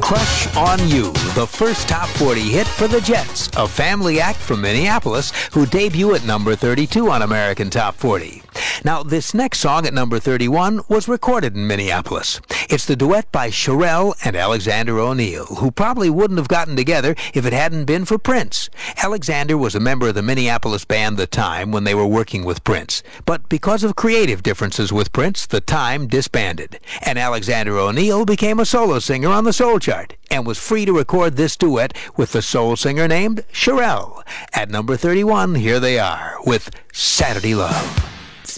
Crush on You, the first top 40 hit for the Jets, a family act from Minneapolis who debut at number 32 on American Top 40. Now, this next song at number 31 was recorded in Minneapolis. It's the duet by Cherrelle and Alexander O'Neal, who probably wouldn't have gotten together if it hadn't been for Prince. Alexander was a member of the Minneapolis band The Time when they were working with Prince. But because of creative differences with Prince, The Time disbanded. And Alexander O'Neal became a solo singer on the Soul Chart and was free to record this duet with the soul singer named Cherrelle. At number 31, here they are with Saturday Love.